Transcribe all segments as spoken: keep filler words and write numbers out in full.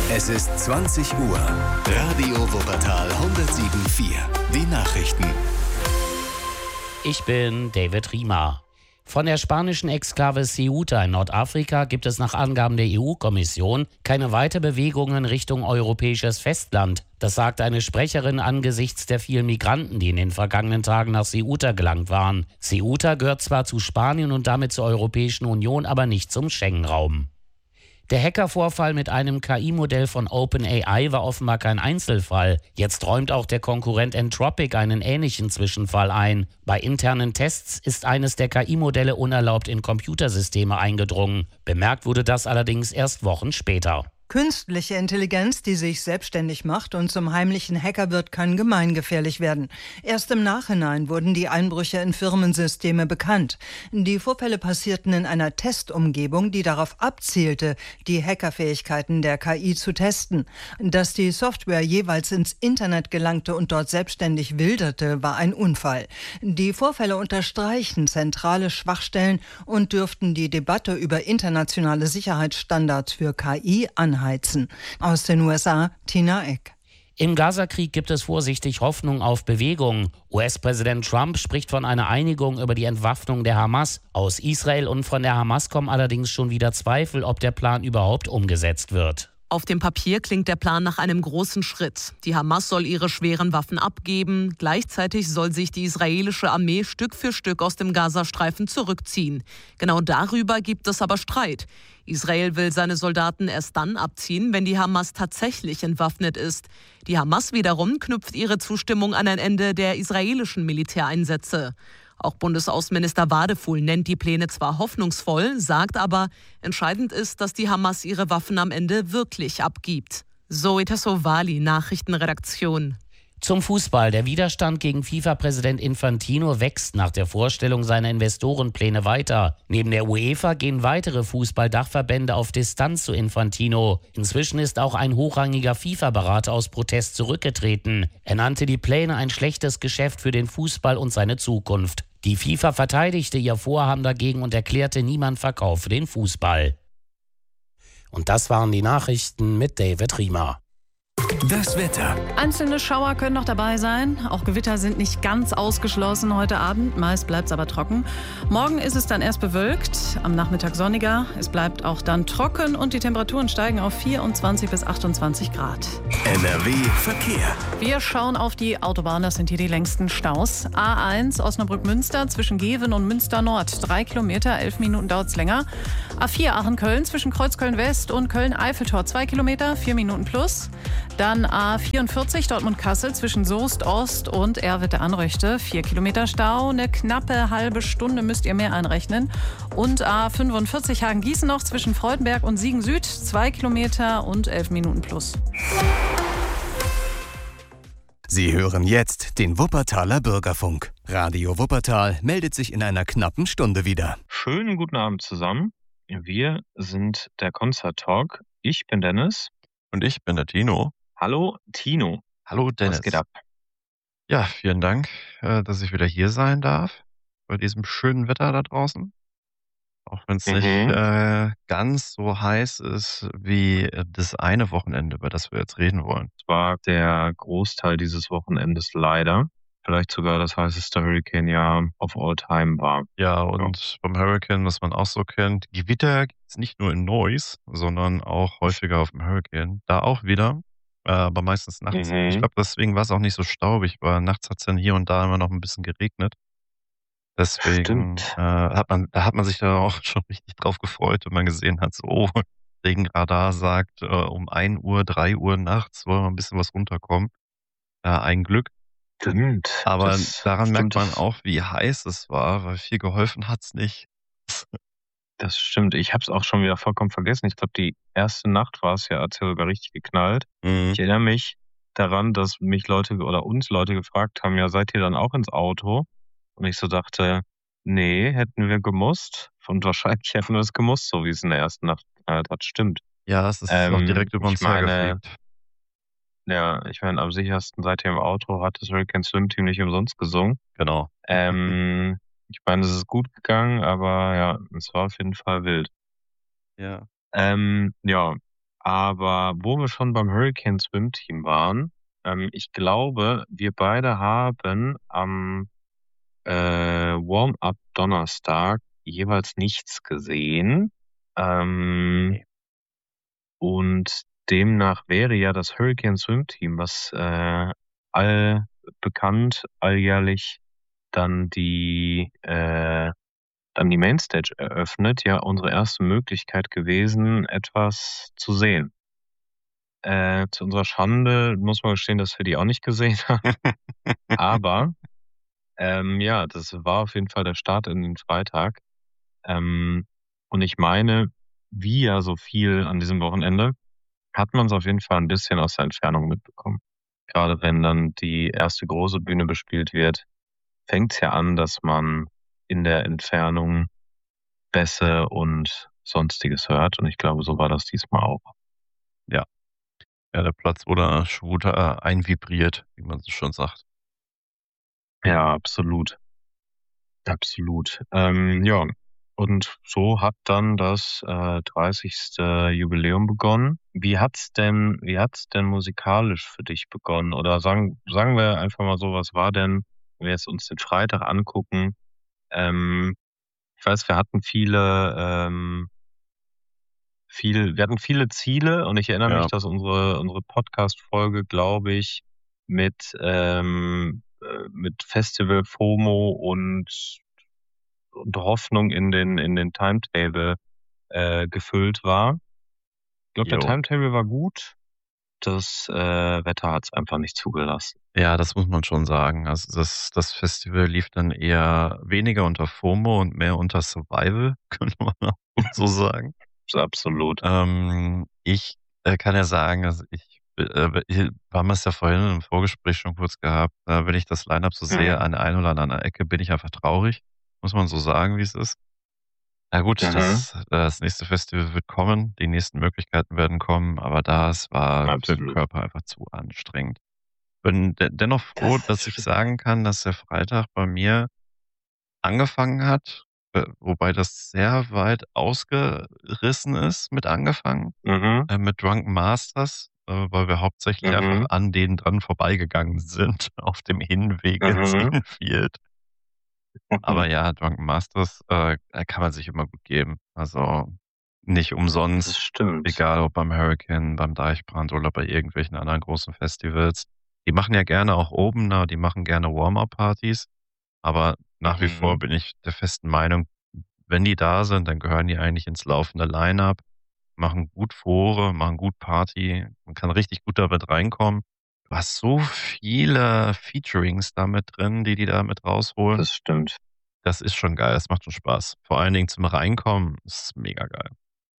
Es ist zwanzig Uhr. Radio Wuppertal hundertsieben Komma vier. Die Nachrichten. Ich bin David Riemer. Von der spanischen Exklave Ceuta in Nordafrika gibt es nach Angaben der E U-Kommission keine weiteren Bewegungen Richtung europäisches Festland. Das sagte eine Sprecherin angesichts der vielen Migranten, die in den vergangenen Tagen nach Ceuta gelangt waren. Ceuta gehört zwar zu Spanien und damit zur Europäischen Union, aber nicht zum Schengen-Raum. Der Hackervorfall mit einem K I-Modell von OpenAI war offenbar kein Einzelfall. Jetzt räumt auch der Konkurrent Anthropic einen ähnlichen Zwischenfall ein. Bei internen Tests ist eines der K I-Modelle unerlaubt in Computersysteme eingedrungen. Bemerkt wurde das allerdings erst Wochen später. Künstliche Intelligenz, die sich selbstständig macht und zum heimlichen Hacker wird, kann gemeingefährlich werden. Erst im Nachhinein wurden die Einbrüche in Firmensysteme bekannt. Die Vorfälle passierten in einer Testumgebung, die darauf abzielte, die Hackerfähigkeiten der K I zu testen. Dass die Software jeweils ins Internet gelangte und dort selbstständig wilderte, war ein Unfall. Die Vorfälle unterstreichen zentrale Schwachstellen und dürften die Debatte über internationale Sicherheitsstandards für K I anheizen. Aus den U S A, Tina Eck. Im Gazakrieg gibt es vorsichtig Hoffnung auf Bewegung. U S-Präsident Trump spricht von einer Einigung über die Entwaffnung der Hamas. Aus Israel und von der Hamas kommen allerdings schon wieder Zweifel, ob der Plan überhaupt umgesetzt wird. Auf dem Papier klingt der Plan nach einem großen Schritt. Die Hamas soll ihre schweren Waffen abgeben. Gleichzeitig soll sich die israelische Armee Stück für Stück aus dem Gazastreifen zurückziehen. Genau darüber gibt es aber Streit. Israel will seine Soldaten erst dann abziehen, wenn die Hamas tatsächlich entwaffnet ist. Die Hamas wiederum knüpft ihre Zustimmung an ein Ende der israelischen Militäreinsätze. Auch Bundesaußenminister Wadefuhl nennt die Pläne zwar hoffnungsvoll, sagt aber, entscheidend ist, dass die Hamas ihre Waffen am Ende wirklich abgibt. Zoe Tassovali, Nachrichtenredaktion. Zum Fußball. Der Widerstand gegen FIFA-Präsident Infantino wächst nach der Vorstellung seiner Investorenpläne weiter. Neben der UEFA gehen weitere Fußballdachverbände auf Distanz zu Infantino. Inzwischen ist auch ein hochrangiger FIFA-Berater aus Protest zurückgetreten. Er nannte die Pläne ein schlechtes Geschäft für den Fußball und seine Zukunft. Die FIFA verteidigte ihr Vorhaben dagegen und erklärte, niemand verkaufe den Fußball. Und das waren die Nachrichten mit David Riemer. Das Wetter. Einzelne Schauer können noch dabei sein. Auch Gewitter sind nicht ganz ausgeschlossen heute Abend. Meist bleibt es aber trocken. Morgen ist es dann erst bewölkt, am Nachmittag sonniger. Es bleibt auch dann trocken und die Temperaturen steigen auf vierundzwanzig bis achtundzwanzig Grad. N R W Verkehr. Wir schauen auf die Autobahn. Das sind hier die längsten Staus. A eins Osnabrück-Münster zwischen Geven und Münster Nord. Drei Kilometer, elf Minuten dauert es länger. A vier Aachen-Köln zwischen Kreuzköln-West und Köln-Eiffeltor. Zwei Kilometer, vier Minuten plus. Dann A vierundvierzig Dortmund-Kassel zwischen Soest Ost und Erwitte-Anröchte. Vier Kilometer Stau, eine knappe halbe Stunde müsst ihr mehr einrechnen. Und A fünfundvierzig Hagen-Gießen noch zwischen Freudenberg und Siegen Süd. Zwei Kilometer und elf Minuten plus. Sie hören jetzt den Wuppertaler Bürgerfunk. Radio Wuppertal meldet sich in einer knappen Stunde wieder. Schönen guten Abend zusammen. Wir sind der Konzert Talk. Ich bin Dennis. Und ich bin der Tino. Hallo Tino. Hallo Dennis. Was geht ab? Ja, vielen Dank, äh, dass ich wieder hier sein darf, bei diesem schönen Wetter da draußen. Auch wenn es Mhm. nicht äh, ganz so heiß ist wie äh, das eine Wochenende, über das wir jetzt reden wollen. Es war der Großteil dieses Wochenendes leider. Vielleicht sogar das heißeste Hurricane-Jahr of all time war. Ja, und beim Hurricane, was man auch so kennt, Gewitter gibt es nicht nur in Noise, sondern auch häufiger auf dem Hurricane. Da auch wieder, äh, aber meistens nachts. Mhm. Ich glaube, deswegen war es auch nicht so staubig, weil nachts hat es dann hier und da immer noch ein bisschen geregnet. Deswegen Stimmt. äh, hat man, da hat man sich da auch schon richtig drauf gefreut, wenn man gesehen hat, so, oh, Regenradar sagt, äh, um ein Uhr, drei Uhr nachts soll mal ein bisschen was runterkommen. Ja, ein Glück. Stimmt. Aber Das daran merkt stimmt, man das- auch, wie heiß es war, weil viel geholfen hat's nicht. Das stimmt. Ich habe es auch schon wieder vollkommen vergessen. Ich glaube, die erste Nacht war es ja, hat es ja sogar richtig geknallt. Mhm. Ich erinnere mich daran, dass mich Leute oder uns Leute gefragt haben, ja, seid ihr dann auch ins Auto? Und ich so dachte, nee, hätten wir gemusst. Und wahrscheinlich hätten wir es gemusst, so wie es in der ersten Nacht geknallt hat. Stimmt. Ja, es ist Ähm, auch direkt über uns ich meine- hergefegt. Ja, ich meine, am sichersten seid ihr im Auto, hat das Hurricane Swim Team nicht umsonst gesungen. Genau. Ähm, ich meine, es ist gut gegangen, aber ja, es war auf jeden Fall wild. Ja. Ähm, ja, Aber wo wir schon beim Hurricane Swim Team waren, ähm, ich glaube, wir beide haben am äh, Warm-up Donnerstag jeweils nichts gesehen. Ähm, und demnach wäre ja das Hurricane Swim Team, was äh, all bekannt, alljährlich dann die äh, dann die Mainstage eröffnet, ja unsere erste Möglichkeit gewesen, etwas zu sehen. Äh, zu unserer Schande muss man gestehen, dass wir die auch nicht gesehen haben. Aber ähm, ja, das war auf jeden Fall der Start in den Freitag. Ähm, und ich meine, wie ja so viel an diesem Wochenende, hat man es auf jeden Fall ein bisschen aus der Entfernung mitbekommen. Gerade wenn dann die erste große Bühne bespielt wird, fängt es ja an, dass man in der Entfernung Bässe und Sonstiges hört. Und ich glaube, so war das diesmal auch. Ja. Ja, der Platz wurde Shooter einvibriert, wie man so schon sagt. Ja, absolut. Absolut. Ähm, ja, und so hat dann das äh, dreißigste Jubiläum begonnen. Wie hat's denn, wie hat's denn musikalisch für dich begonnen? Oder sagen, sagen wir einfach mal so, was war denn, wenn wir jetzt uns den Freitag angucken? Ähm, ich weiß, wir hatten viele, ähm, viel, wir hatten viele Ziele und ich erinnere Ja. mich, dass unsere, unsere Podcast-Folge, glaube ich, mit, ähm, äh, mit Festival FOMO und, und Hoffnung in den, in den Timetable äh, gefüllt war. Ich glaube, der Jo. Timetable war gut. Das äh, Wetter hat es einfach nicht zugelassen. Ja, das muss man schon sagen. Also das, das Festival lief dann eher weniger unter FOMO und mehr unter Survival, könnte man auch so sagen. Absolut. Ähm, ich äh, kann ja sagen, also ich, äh, ich wir haben es ja vorhin im Vorgespräch schon kurz gehabt, äh, wenn ich das Line-Up so sehe, Mhm. an der einen oder anderen Ecke, bin ich einfach traurig. Muss man so sagen, wie es ist. Na gut, Mhm. das, das nächste Festival wird kommen, die nächsten Möglichkeiten werden kommen, aber das war für den Absolut. Körper einfach zu anstrengend. Bin de dennoch froh, Das dass ich stimmt. sagen kann, dass der Freitag bei mir angefangen hat, äh, wobei das sehr weit ausgerissen ist mit angefangen, Mhm. äh, mit Drunken Masters, äh, weil wir hauptsächlich einfach Mhm. an denen dran vorbeigegangen sind auf dem Hinweg ins Mhm. Infield. Aber ja, Drunken Masters äh, kann man sich immer gut geben. Also nicht Das umsonst, stimmt. egal ob beim Hurricane, beim Deichbrand oder bei irgendwelchen anderen großen Festivals. Die machen ja gerne auch Opener, die machen gerne Warm-up-Partys. Aber nach wie vor Mhm. bin ich der festen Meinung, wenn die da sind, dann gehören die eigentlich ins laufende Line-up, machen gut Furore, machen gut Party, man kann richtig gut damit reinkommen. Du hast so viele Featurings da mit drin, die die da mit rausholen. Das stimmt. Das ist schon geil, das macht schon Spaß. Vor allen Dingen zum Reinkommen ist mega geil.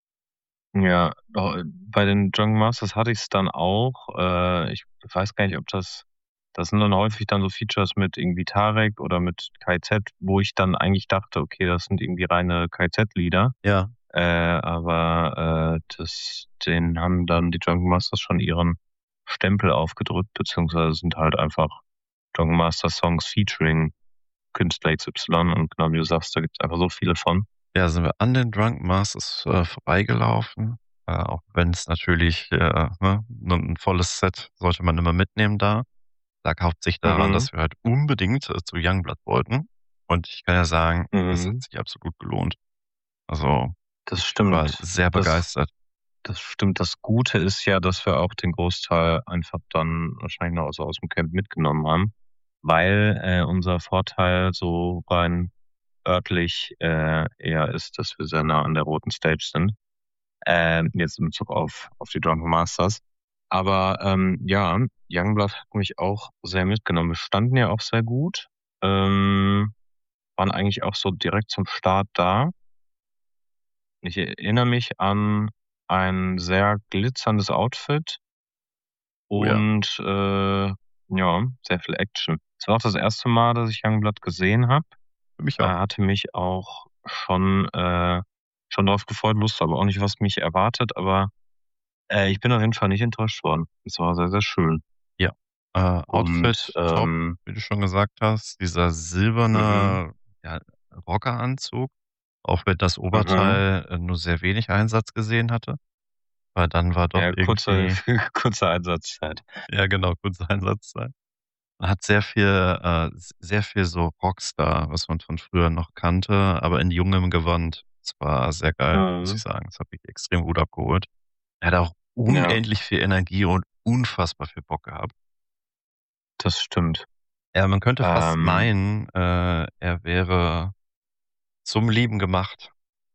Ja, oh, bei den Drunken Masters hatte ich's dann auch. Äh, ich weiß gar nicht, ob das das sind dann häufig dann so Features mit irgendwie Tarek oder mit K Z, wo ich dann eigentlich dachte, okay, das sind irgendwie reine K Z-Lieder. Ja. Äh, aber äh, das, den haben dann die Drunken Masters schon ihren Stempel aufgedrückt, beziehungsweise sind halt einfach Drunken Masters Songs featuring Künstler X Y und genau wie du sagst, da gibt's einfach so viele von. Ja, sind wir an den Drunken Masters äh, vorbeigelaufen, äh, auch wenn es natürlich äh, ne, ein volles Set sollte man immer mitnehmen da. Lag hauptsächlich daran, Mhm. dass wir halt unbedingt äh, zu Youngblood wollten. Und ich kann ja sagen, das Mhm. hat sich absolut gelohnt. Also Das ich war stimmt. sehr Das, begeistert. das stimmt. Das Gute ist ja, dass wir auch den Großteil einfach dann wahrscheinlich noch aus, aus dem Camp mitgenommen haben, weil äh, unser Vorteil so rein örtlich äh, eher ist, dass wir sehr nah an der roten Stage sind. Äh, jetzt in Bezug auf, auf die Drunken Masters. Aber ähm, ja, Youngblood hat mich auch sehr mitgenommen. Wir standen ja auch sehr gut. Ähm, waren eigentlich auch so direkt zum Start da. Ich erinnere mich an ein sehr glitzerndes Outfit Oh ja. und äh, ja, sehr viel Action. Es war auch das erste Mal, dass ich Youngblood gesehen habe. Für mich Äh, auch. hatte mich auch schon äh, schon darauf gefreut, wusste aber auch nicht, was mich erwartet, aber äh, ich bin auf jeden Fall nicht enttäuscht worden. Es war sehr, sehr schön. Ja. Äh, Outfit Und top, ähm, wie du schon gesagt hast. Dieser mhm, silberne ja, Rockeranzug, auch wenn das mhm, Oberteil äh, nur sehr wenig Einsatz gesehen hatte. weil dann war doch Ja, kurze, irgendwie, kurze Einsatzzeit. ja genau, kurze Einsatzzeit. Man hat sehr viel, äh, s- sehr viel so Rockstar, was man von früher noch kannte, aber in jungem Gewand. Das war sehr geil, muss ich Mhm. sagen. Das hat mich extrem gut abgeholt. Er hat auch Ja, unendlich viel Energie und unfassbar viel Bock gehabt. das stimmt. Ja, man könnte fast Ähm, meinen, äh, er wäre zum Lieben gemacht.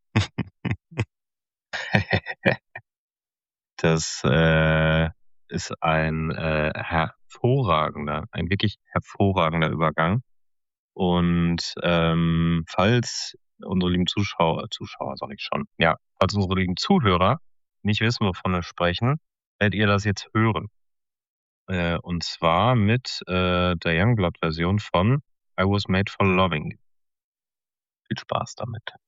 Das äh, ist ein äh, hervorragender, ein wirklich hervorragender Übergang. Und ähm, falls unsere lieben Zuschauer, Zuschauer sag ich schon, ja, falls unsere lieben Zuhörer nicht wissen, wovon wir sprechen, werdet ihr das jetzt hören. Äh, und zwar mit äh, der Youngblood-Version von I Was Made for Loving. Viel Spaß damit.